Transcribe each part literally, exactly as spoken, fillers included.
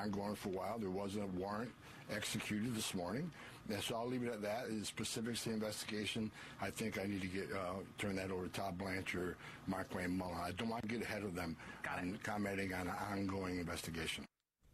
ongoing for a while. There wasn't a warrant executed this morning. And so I'll leave it at that. The specifics of the investigation, I think I need to get uh, turn that over to Todd Blanchard, Mark Wayne Mullen. I don't want to get ahead of them on commenting on an ongoing investigation.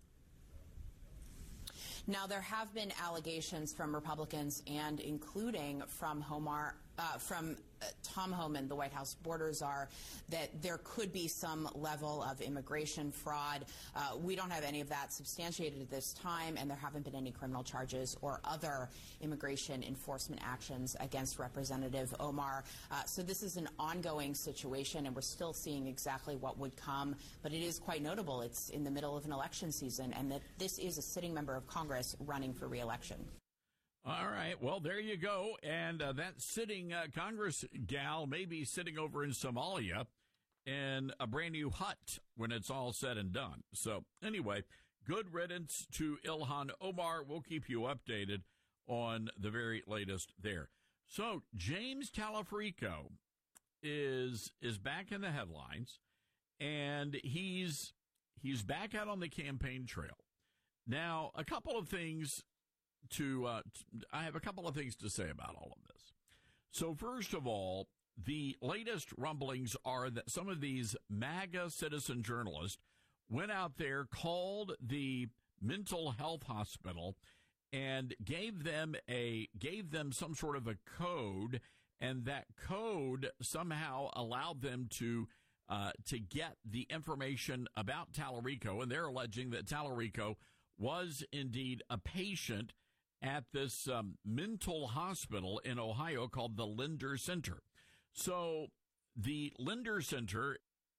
Now, there have been allegations from Republicans and including from Homar, uh, from uh, Tom Homan, the White House border czar, that there could be some level of immigration fraud. Uh, we don't have any of that substantiated at this time, and there haven't been any criminal charges or other immigration enforcement actions against Representative Omar. Uh, so this is an ongoing situation, and we're still seeing exactly what would come. But it is quite notable. It's in the middle of an election season, and that this is a sitting member of Congress running for re-election. All right. Well, there you go. And uh, that sitting uh, Congress gal may be sitting over in Somalia in a brand new hut when it's all said and done. So anyway, good riddance to Ilhan Omar. We'll keep you updated on the very latest there. So James Talafrico is is back in the headlines, and he's he's back out on the campaign trail. Now, a couple of things to, uh, I have a couple of things to say about all of this. So first of all, the latest rumblings are that some of these MAGA citizen journalists went out there, called the mental health hospital, and gave them a, gave them some sort of a code, and that code somehow allowed them to Uh, to get the information about Talarico, and they're alleging that Talarico was indeed a patient at this um, mental hospital in Ohio called the Linder Center. So the Linder Center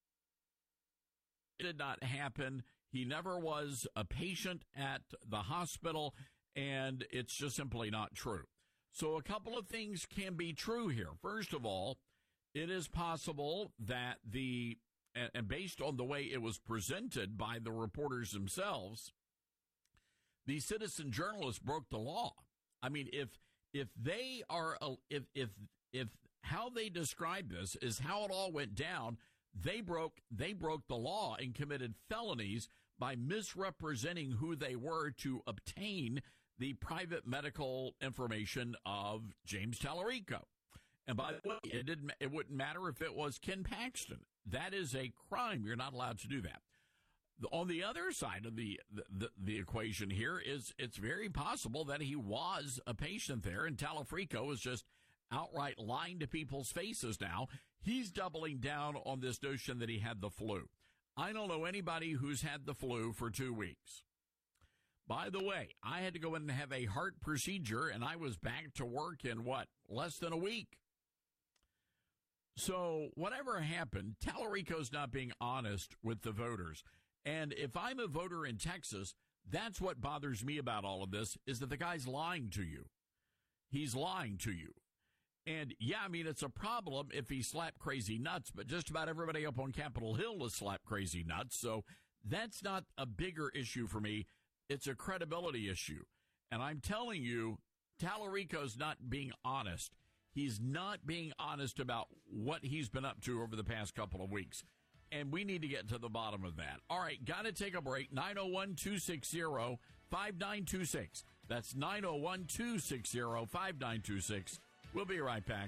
did not happen. He never was a patient at the hospital, and it's just simply not true. So a couple of things can be true here. First of all, it is possible that the, and based on the way it was presented by the reporters themselves, the citizen journalists broke the law. I mean, if if they are, if if if how they describe this is how it all went down, they broke they broke the law and committed felonies by misrepresenting who they were to obtain the private medical information of James Talarico. And by the way, it didn't. It wouldn't matter if it was Ken Paxton. That is a crime. You're not allowed to do that. The, on the other side of the, the the equation here is it's very possible that he was a patient there, and Talafrico is just outright lying to people's faces now. He's doubling down on this notion that he had the flu. I don't know anybody who's had the flu for two weeks. By the way, I had to go in and have a heart procedure, and I was back to work in, what, less than a week. So whatever happened, Talarico's not being honest with the voters. And if I'm a voter in Texas, that's what bothers me about all of this, is that the guy's lying to you. He's lying to you. And, yeah, I mean, it's a problem if he slapped crazy nuts, but just about everybody up on Capitol Hill has slapped crazy nuts. So that's not a bigger issue for me. It's a credibility issue. And I'm telling you, Talarico's not being honest. He's not being honest about what he's been up to over the past couple of weeks. And we need to get to the bottom of that. All right, got to take a break. nine oh one, two six zero, five nine two six. That's nine oh one, two six zero, five nine two six. We'll be right back.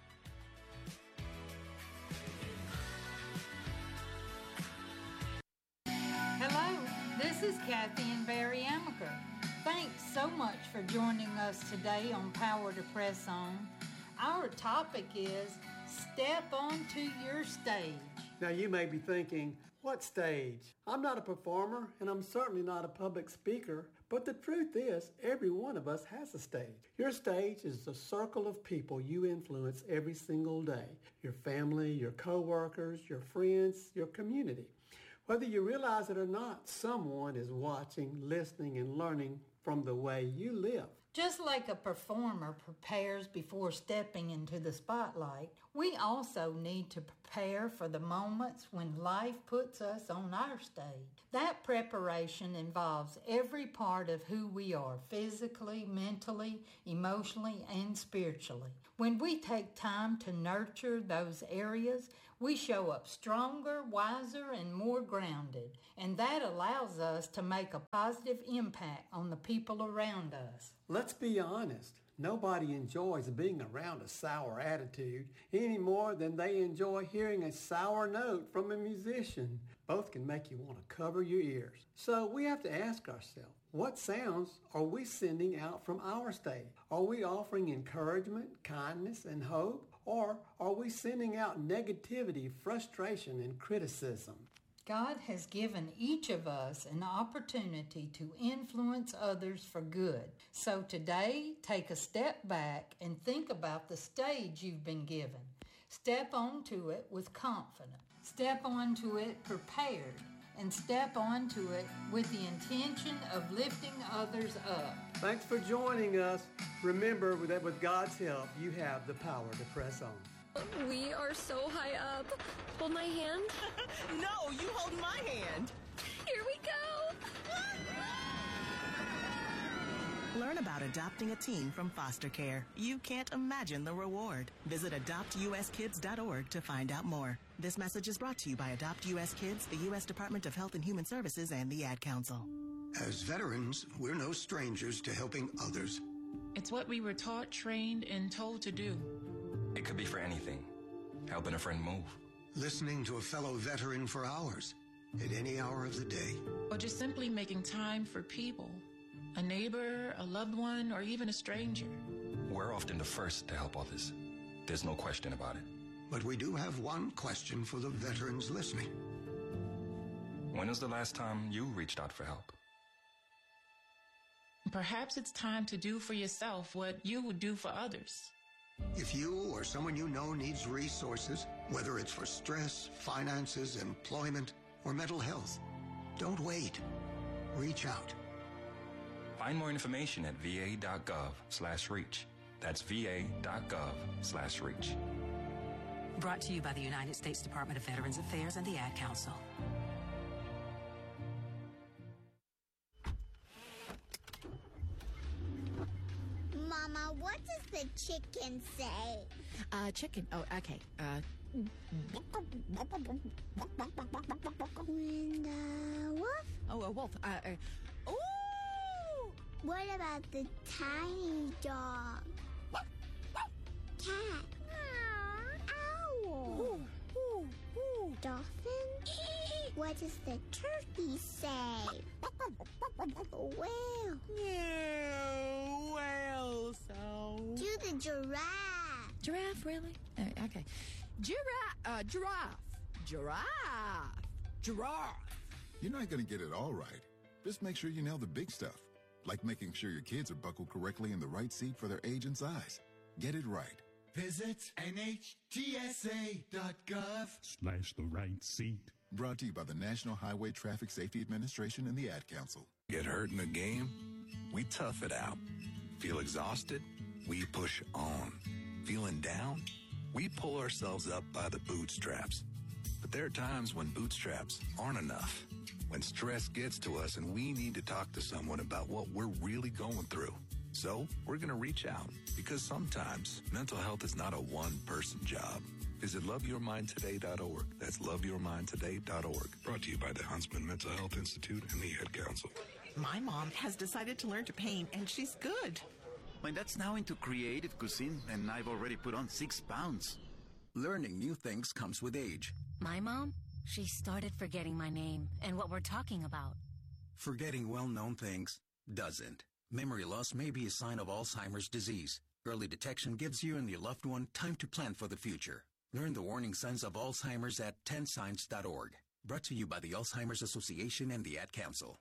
Hello, this is Kathy and Barry Amaker. Thanks so much for joining us today on Power to Press On. Our topic is Step Onto Your Stage. Now you may be thinking, what stage? I'm not a performer, and I'm certainly not a public speaker, but the truth is, every one of us has a stage. Your stage is the circle of people you influence every single day. Your family, your coworkers, your friends, your community. Whether you realize it or not, someone is watching, listening, and learning from the way you live. Just like a performer prepares before stepping into the spotlight, we also need to prepare for the moments when life puts us on our stage. That preparation involves every part of who we are, physically, mentally, emotionally, and spiritually. When we take time to nurture those areas, We show up stronger, wiser, and more grounded, and that allows us to make a positive impact on the people around us. Let's be honest. Nobody enjoys being around a sour attitude any more than they enjoy hearing a sour note from a musician. Both can make you want to cover your ears. So we have to ask ourselves, what sounds are we sending out from our stage? Are we offering encouragement, kindness, and hope? Or are we sending out negativity, frustration, and criticism? God has given each of us an opportunity to influence others for good. So today, take a step back and think about the stage you've been given. Step onto it with confidence. Step onto it prepared. And step onto it with the intention of lifting others up. Thanks for joining us. Remember that with God's help, you have the power to press on. We are so high up. Hold my hand. No, you hold my hand. Here we go. Learn about adopting a teen from foster care. You can't imagine the reward. Visit adopt u s kids dot org to find out more. This message is brought to you by Adopt U S Kids, the U S Department of Health and Human Services, and the Ad Council. As veterans, we're no strangers to helping others. It's what we were taught, trained, and told to do. It could be for anything. Helping a friend move. Listening to a fellow veteran for hours, at any hour of the day. Or just simply making time for people. A neighbor, a loved one, or even a stranger. We're often the first to help others. There's no question about it. But we do have one question for the veterans listening. When was the last time you reached out for help? Perhaps it's time to do for yourself what you would do for others. If you or someone you know needs resources, whether it's for stress, finances, employment, or mental health, don't wait. Reach out. Find more information at v a dot gov slash reach. That's v a dot gov slash reach. Brought to you by the United States Department of Veterans Affairs and the Ad Council. Mama, what does the chicken say? Uh, chicken. Oh, okay. Uh. And, uh, wolf? Oh, a wolf. Uh, uh, ooh! What about the tiny dog? Cat? Owl? Ooh, ooh, ooh. Dolphin? What does the turkey say? Whale? Yeah, whale sound. Do the giraffe. Giraffe, really? Uh, okay. Giraffe, uh, giraffe. Giraffe. Giraffe. You're not going to get it all right. Just make sure you nail the big stuff, like making sure your kids are buckled correctly in the right seat for their age and size. Get it right. Visit N H T S A dot gov slash the right seat. Brought to you by the National Highway Traffic Safety Administration and the Ad Council. Get hurt in a game? We tough it out. Feel exhausted? We push on. Feeling down? We pull ourselves up by the bootstraps. But there are times when bootstraps aren't enough. When stress gets to us and we need to talk to someone about what we're really going through. So we're going to reach out because sometimes mental health is not a one-person job. Visit love your mind today dot org. That's love your mind today dot org. Brought to you by the Huntsman Mental Health Institute and the Ad Council. My mom has decided to learn to paint, and she's good. My dad's now into creative cuisine, and I've already put on six pounds. Learning new things comes with age. My mom, she started forgetting my name and what we're talking about. Forgetting well-known things doesn't. Memory loss may be a sign of Alzheimer's disease. Early detection gives you and your loved one time to plan for the future. Learn the warning signs of Alzheimer's at ten signs dot org. Brought to you by the Alzheimer's Association and the Ad Council.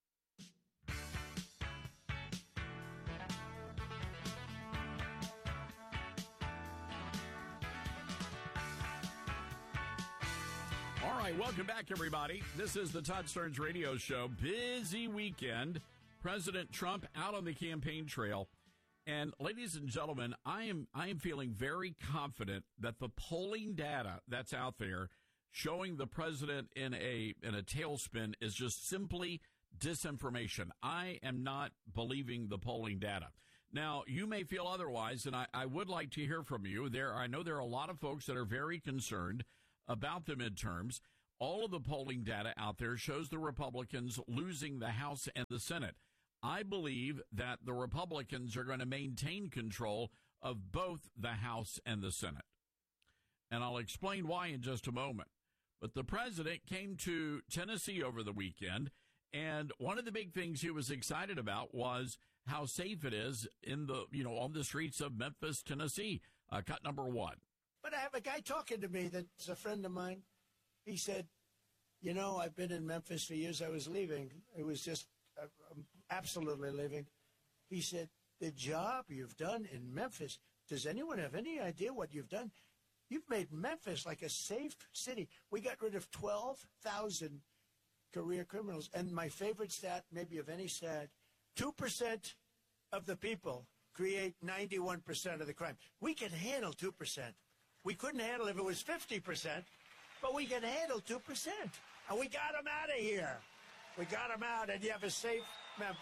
All right, welcome back, everybody. This is the Todd Stearns Radio Show. Busy weekend. President Trump out on the campaign trail. And ladies and gentlemen, I am I am feeling very confident that the polling data that's out there showing the president in a in a tailspin is just simply disinformation. I am not believing the polling data. Now, you may feel otherwise, and I, I would like to hear from you. There, I know there are a lot of folks that are very concerned about the midterms. All of the polling data out there shows the Republicans losing the House and the Senate. I believe that the Republicans are going to maintain control of both the House and the Senate. And I'll explain why in just a moment. But the president came to Tennessee over the weekend, and one of the big things he was excited about was how safe it is in the, you know, on the streets of Memphis, Tennessee. Uh, cut number one. But I have a guy talking to me that's a friend of mine. He said, you know, I've been in Memphis for years. I was leaving. It was just uh, absolutely leaving. He said, the job you've done in Memphis, does anyone have any idea what you've done? You've made Memphis like a safe city. We got rid of twelve thousand career criminals. And my favorite stat, maybe of any stat, two percent of the people create ninety-one percent of the crime. We can handle two percent. We couldn't handle if it was fifty percent, but we can handle two percent. And we got them out of here. We got them out, and you have a safe Memphis.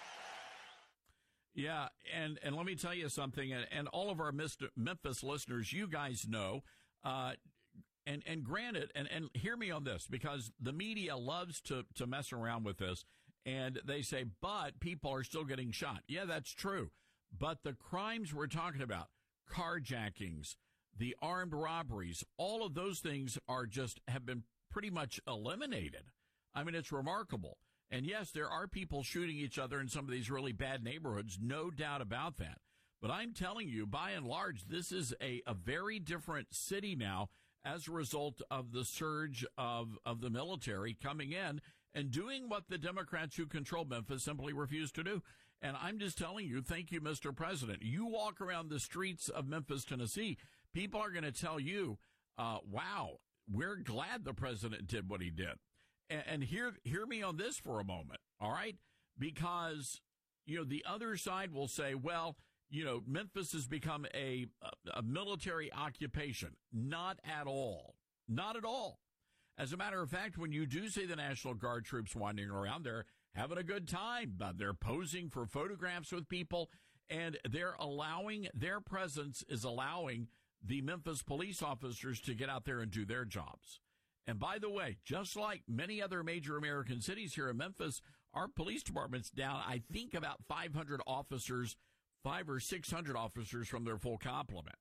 Yeah, and, and let me tell you something, and, and all of our Memphis listeners, you guys know, uh, and, and granted, and, and hear me on this, because the media loves to, to mess around with this, and they say, but people are still getting shot. Yeah, that's true. But the crimes we're talking about, carjackings, the armed robberies, all of those things are just have been pretty much eliminated. I mean, it's remarkable. And yes, there are people shooting each other in some of these really bad neighborhoods, no doubt about that. But I'm telling you, by and large, this is a, a very different city now as a result of the surge of, of the military coming in and doing what the Democrats who control Memphis simply refuse to do. And I'm just telling you, thank you, Mister President. You walk around the streets of Memphis, Tennessee, people are going to tell you, uh, wow, we're glad the president did what he did. And, and hear, hear me on this for a moment, all right? Because, you know, the other side will say, well, you know, Memphis has become a, a, a military occupation. Not at all. Not at all. As a matter of fact, when you do see the National Guard troops wandering around, they're having a good time. Uh, they're posing for photographs with people, and they're allowing, their presence is allowing the Memphis police officers to get out there and do their jobs. And by the way, just like many other major American cities here in Memphis, our police department's down, I think, about five hundred officers, five or six hundred officers from their full complement.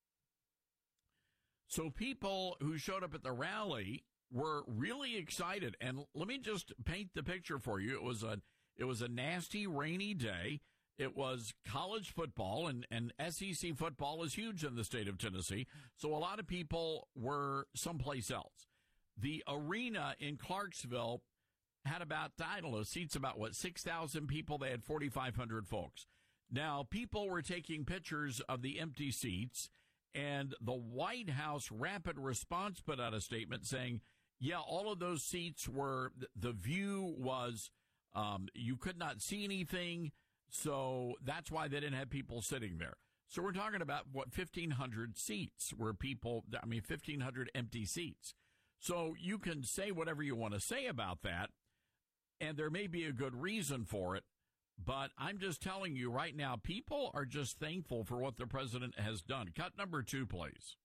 So people who showed up at the rally were really excited. And let me just paint the picture for you. It was a, it was a nasty, rainy day. It was college football, and, and S E C football is huge in the state of Tennessee. So a lot of people were someplace else. The arena in Clarksville had about, I don't know, seats about, what, six thousand people. They had forty-five hundred folks. Now, people were taking pictures of the empty seats, and the White House Rapid Response put out a statement saying, yeah, all of those seats were, the view was, um, you could not see anything, so that's why they didn't have people sitting there. So we're talking about, what, fifteen hundred seats where people, I mean, fifteen hundred empty seats. So you can say whatever you want to say about that, and there may be a good reason for it, but I'm just telling you right now, people are just thankful for what the president has done. Cut number two, please.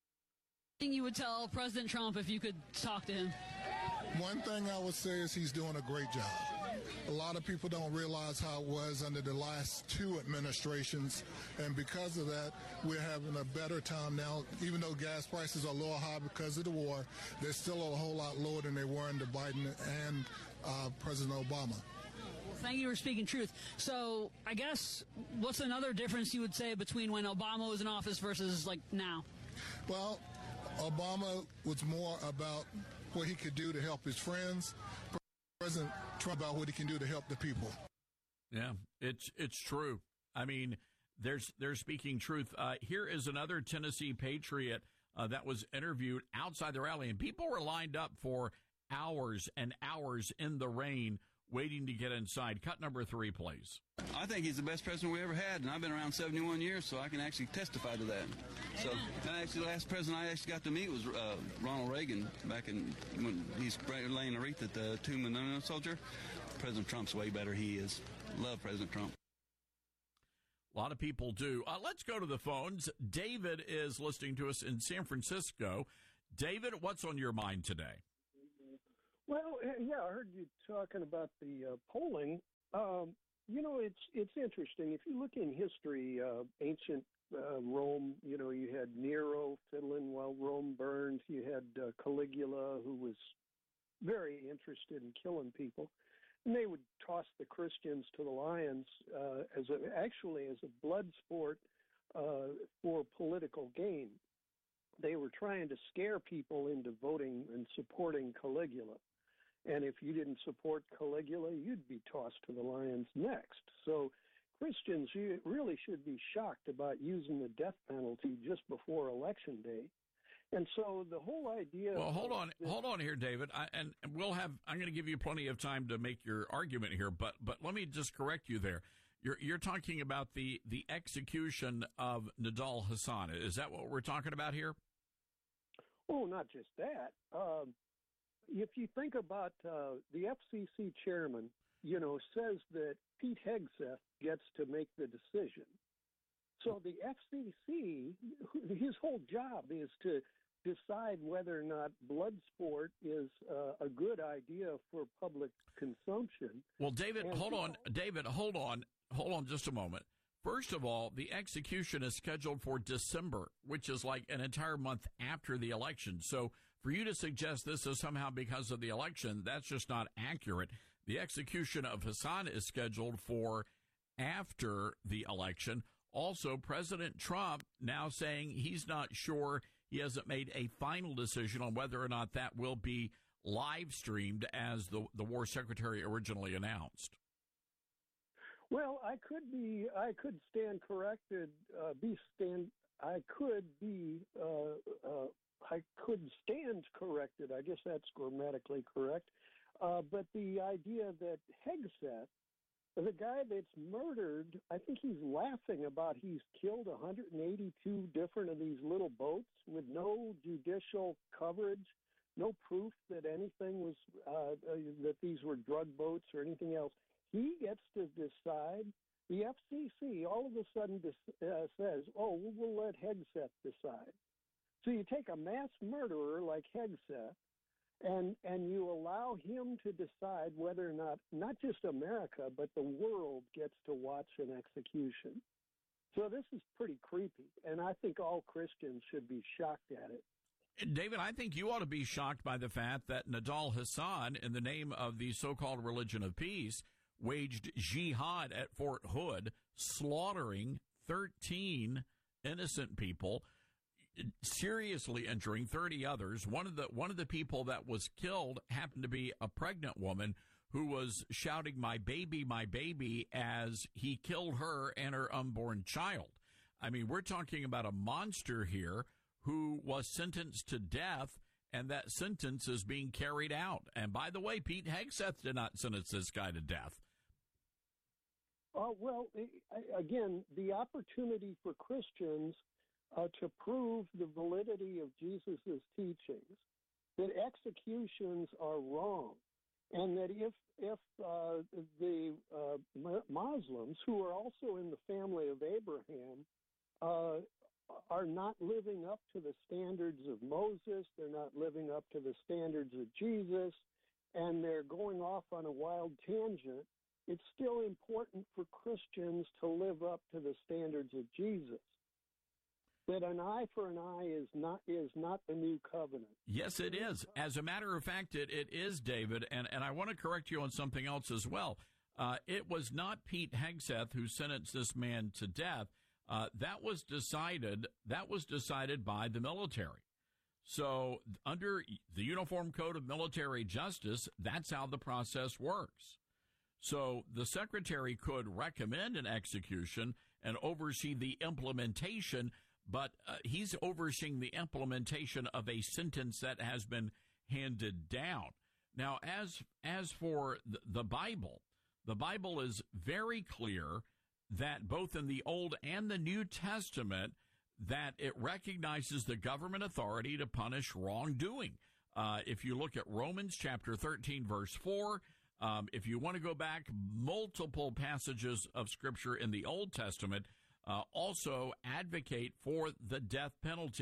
Thing you would tell President Trump if you could talk to him? One thing I would say is he's doing a great job. A lot of people don't realize how it was under the last two administrations, and because of that, we're having a better time now. Even though gas prices are a little high because of the war, they're still a whole lot lower than they were under Biden and uh, President Obama. Well, thank you for speaking truth. So I guess what's another difference you would say between when Obama was in office versus like now? Well, Obama was more about what he could do to help his friends. President Trump about what he can do to help the people. Yeah, it's it's true. I mean, there's they're speaking truth. Uh, here is another Tennessee patriot uh, that was interviewed outside the rally, and people were lined up for hours and hours in the rain waiting to get inside. Cut number three, please. I think he's the best president we ever had, and I've been around seventy-one years, so I can actually testify to that. So, and actually, the last president I actually got to meet was uh, Ronald Reagan back in when he's laying a wreath at the tomb of the unknown soldier. President Trump's way better. He is. Love President Trump. A lot of people do. Uh, let's go to the phones. David is listening to us in San Francisco. David, what's on your mind today? Well, yeah, I heard you talking about the uh, polling. Um, you know, it's it's interesting. If you look in history, uh, ancient uh, Rome, you know, you had Nero fiddling while Rome burned. You had uh, Caligula, who was very interested in killing people. And they would toss the Christians to the lions uh, as a, actually as a blood sport uh, for political gain. They were trying to scare people into voting and supporting Caligula. And if you didn't support Caligula, you'd be tossed to the lions next. So Christians really should be shocked about using the death penalty just before Election Day. And so the whole idea. Well, hold on, this, hold on here, David. I, and we'll have. I'm going to give you plenty of time to make your argument here, but but let me just correct you there. You're you're talking about the the execution of Nidal Hasan. Is that what we're talking about here? Oh, not just that. Um, if you think about uh, the F C C chairman, you know, says that Pete Hegseth gets to make the decision. So the F C C, his whole job is to decide whether or not blood sport is uh, a good idea for public consumption. Well, David, and hold on. David, hold on. Hold on just a moment. First of all, the execution is scheduled for December, which is like an entire month after the election. So for you to suggest this is somehow because of the election, that's just not accurate. The execution of Hasan is scheduled for after the election. Also, President Trump now saying he's not sure, he hasn't made a final decision on whether or not that will be live streamed as the, the war secretary originally announced. Well, I could be, I could stand corrected, uh, be stand, I could be, uh, uh, I could stand corrected. I guess that's grammatically correct. Uh, but the idea that Hegseth, the guy that's murdered, I think he's laughing about he's killed one hundred eighty-two different of these little boats with no judicial coverage, no proof that anything was, uh, uh, that these were drug boats or anything else. He gets to decide. The F C C all of a sudden dis- uh, says, oh, we'll, we'll let Hegseth decide. So you take a mass murderer like Hegseth, and and you allow him to decide whether or not, not just America, but the world gets to watch an execution. So this is pretty creepy, and I think all Christians should be shocked at it. David, I think you ought to be shocked by the fact that Nidal Hasan, in the name of the so-called religion of peace, waged jihad at Fort Hood, slaughtering thirteen innocent people, seriously injuring thirty others. One of the one of the people that was killed happened to be a pregnant woman who was shouting, "My baby, my baby," as he killed her and her unborn child. I mean, we're talking about a monster here who was sentenced to death, and that sentence is being carried out. And by the way, Pete Hegseth did not sentence this guy to death. Oh, well, again, the opportunity for Christians uh, to prove the validity of Jesus' teachings, that executions are wrong, and that if if uh, the uh, Muslims, who are also in the family of Abraham, uh, are not living up to the standards of Moses, they're not living up to the standards of Jesus, and they're going off on a wild tangent, it's still important for Christians to live up to the standards of Jesus. That an eye for an eye is not is not the new covenant. Yes, it is. As a matter of fact, it, it is, David, and, and I want to correct you on something else as well. Uh, it was not Pete Hegseth who sentenced this man to death. Uh, that was decided. That was decided by the military. So under the Uniform Code of Military Justice, that's how the process works. So the secretary could recommend an execution and oversee the implementation, but uh, he's overseeing the implementation of a sentence that has been handed down. Now, as as for the, the Bible, the Bible is very clear that both in the Old and the New Testament, that it recognizes the government authority to punish wrongdoing. Uh, if you look at Romans chapter thirteen, verse four, um, if you want to go back, multiple passages of Scripture in the Old Testament uh, also advocate for the death penalty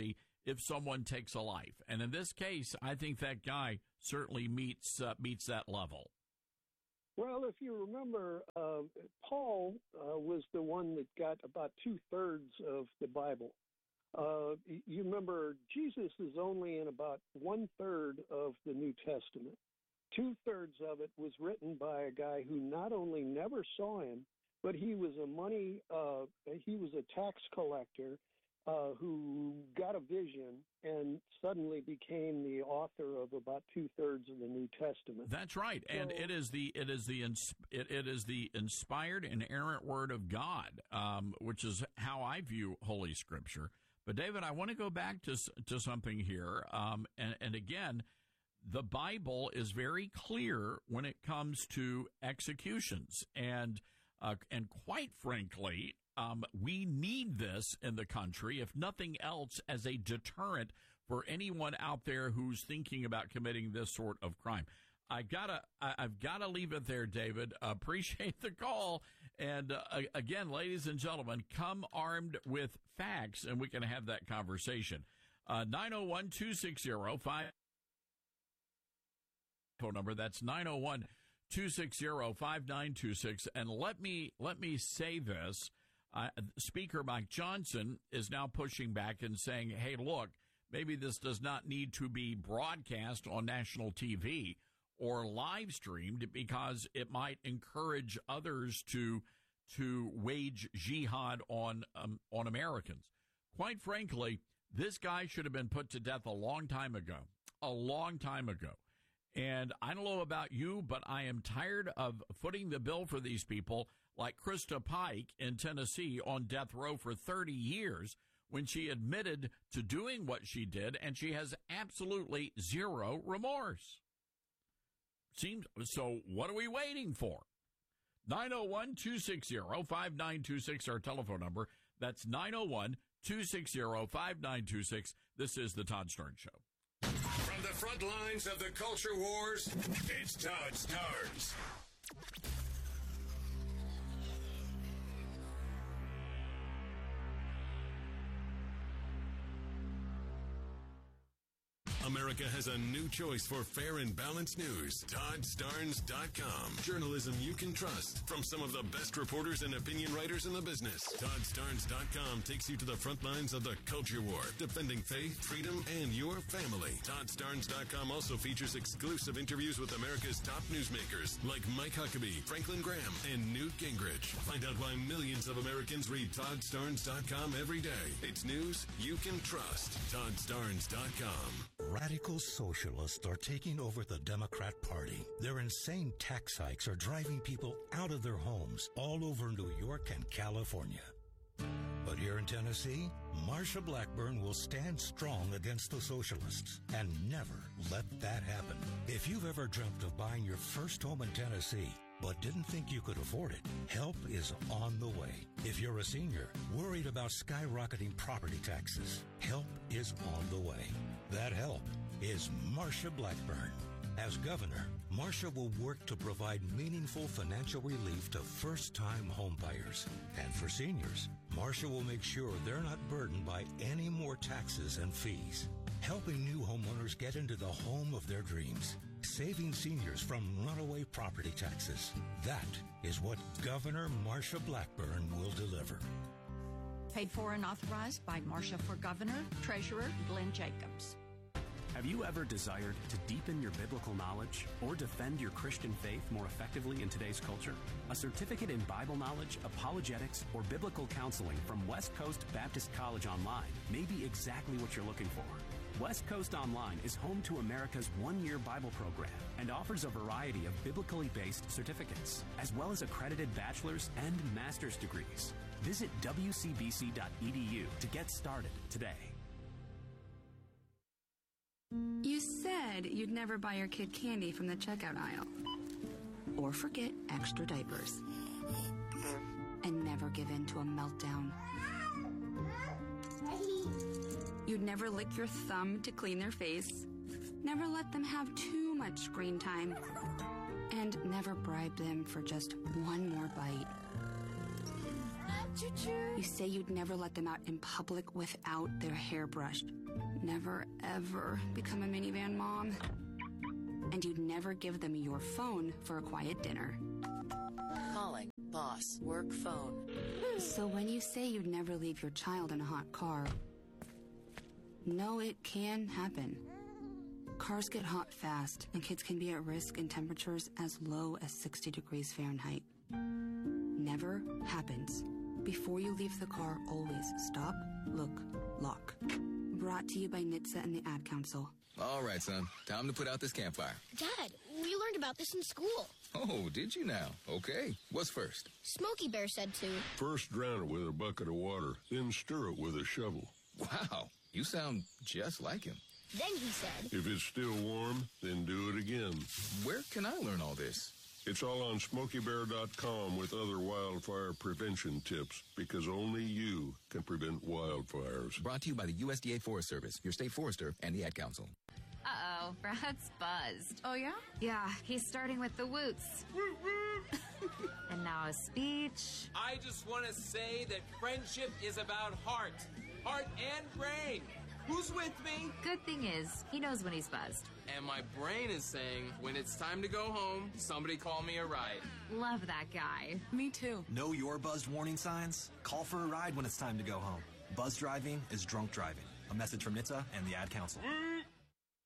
if someone takes a life. And in this case, I think that guy certainly meets uh, meets that level. Well, if you remember, uh, Paul uh, was the one that got about two-thirds of the Bible. Uh, you remember, Jesus is only in about one-third of the New Testament. Two-thirds of it was written by a guy who not only never saw him, but he was a money, uh, he was a tax collector uh, who got a vision and suddenly became the author of about two-thirds of the New Testament. That's right, so, and it is the it is the it, it is the inspired, inerrant Word of God, um, which is how I view Holy Scripture. But David, I want to go back to to something here, um, and, and again, the Bible is very clear when it comes to executions, and uh, and quite frankly, um, we need this in the country, if nothing else, as a deterrent for anyone out there who's thinking about committing this sort of crime. I gotta, I, I've got to leave it there, David. Appreciate the call, and uh, again, ladies and gentlemen, come armed with facts, and we can have that conversation. Uh, nine oh one, two six zero, five phone number. That's nine oh one, two six zero, five nine two six. And let me let me say this. Uh, Speaker Mike Johnson is now pushing back and saying, hey, look, maybe this does not need to be broadcast on national T V or live streamed because it might encourage others to to wage jihad on um, on Americans. Quite frankly, this guy should have been put to death a long time ago, a long time ago. And I don't know about you, but I am tired of footing the bill for these people like Krista Pike in Tennessee on death row for thirty years when she admitted to doing what she did, and she has absolutely zero remorse. Seems so. What are we waiting for? nine oh one, two six zero, five nine two six, our telephone number. That's nine oh one, two six zero, five nine two six. This is the Todd Starnes Show. From the front lines of the culture wars, it's Todd Starnes. America has a new choice for fair and balanced news. Todd Starnes dot com. Journalism you can trust from some of the best reporters and opinion writers in the business. Todd Starnes dot com takes you to the front lines of the culture war, defending faith, freedom, and your family. Todd Starnes dot com also features exclusive interviews with America's top newsmakers like Mike Huckabee, Franklin Graham, and Newt Gingrich. Find out why millions of Americans read Todd Starnes dot com every day. It's news you can trust. Todd Starnes dot com. Radical socialists are taking over the Democrat Party. Their insane tax hikes are driving people out of their homes all over New York and California. But here in Tennessee, Marsha Blackburn will stand strong against the socialists and never let that happen. If you've ever dreamt of buying your first home in Tennessee, but didn't think you could afford it, help is on the way. If you're a senior worried about skyrocketing property taxes, help is on the way. That help is Marsha Blackburn. As governor, Marsha will work to provide meaningful financial relief to first-time homebuyers. And for seniors, Marsha will make sure they're not burdened by any more taxes and fees. Helping new homeowners get into the home of their dreams. Saving seniors from runaway property taxes. That is what Governor Marsha Blackburn will deliver. Paid for and authorized by Marsha for Governor, Treasurer Glenn Jacobs. Have you ever desired to deepen your biblical knowledge or defend your Christian faith more effectively in today's culture? A certificate in Bible knowledge, apologetics, or biblical counseling from West Coast Baptist College Online may be exactly what you're looking for. West Coast Online is home to America's one-year Bible program and offers a variety of biblically based certificates, as well as accredited bachelor's and master's degrees. Visit W C B C dot E D U to get started today. You said you'd never buy your kid candy from the checkout aisle. Or forget extra diapers. And never give in to a meltdown. You'd never lick your thumb to clean their face. Never let them have too much screen time. And never bribe them for just one more bite. You say you'd never let them out in public without their hair brushed. Never, ever become a minivan mom. And you'd never give them your phone for a quiet dinner. Calling. Boss. Work phone. So when you say you'd never leave your child in a hot car, no, it can happen. Cars get hot fast, and kids can be at risk in temperatures as low as sixty degrees Fahrenheit. Never happens. Before you leave the car, always stop, look, lock. Brought to you by N H T S A and the Ad Council. All right, son. Time to put out this campfire. Dad, we learned about this in school. Oh, did you now? Okay. What's first? Smokey Bear said to. First drown it with a bucket of water, then stir it with a shovel. Wow, you sound just like him. Then he said. If it's still warm, then do it again. Where can I learn all this? It's all on smokey bear dot com with other wildfire prevention tips, because only you can prevent wildfires. Brought to you by the U S D A Forest Service, your state forester, and the Ad Council. Uh-oh, Brad's buzzed. Oh, yeah? Yeah, he's starting with the woots. And now a speech. I just want to say that friendship is about heart. Heart and brain. Who's with me? Good thing is, he knows when he's buzzed. And my brain is saying, when it's time to go home, somebody call me a ride. Love that guy. Me too. Know your buzzed warning signs? Call for a ride when it's time to go home. Buzz driving is drunk driving. A message from N H T S A and the Ad Council.